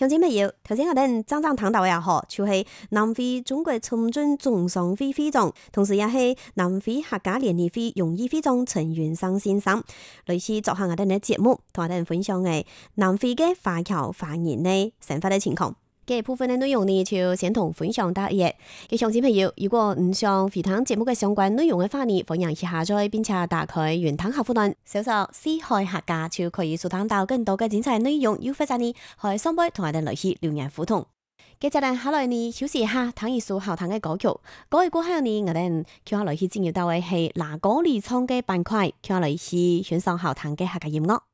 鄉親朋友，頭先我哋剛剛談到也好，就係南非中國崇正總商會會長，同時也係南非客家聯誼會榮譽會長陳元生先生，類似作下我哋嘅節目，同我哋分享嘅南非嘅華僑華人嘅生活嘅情況。嘅部分嘅內容呢，就先同分享到嘢。嘅鄉親朋友，如果唔想回聽節目嘅相關內容嘅話呢，歡迎去下載並且打開雲端客戶端，搜索四海客家就可以收聽到更多嘅精彩內容。又或者呢，可以上杯同我哋來去留言互動。接下來下來呢，休息一下，聽一首好聽嘅歌曲。歌嘅過後呢，我哋叫下來去進入到嘅係拿歌離唱嘅板塊，叫下來去欣賞好聽嘅客家音樂。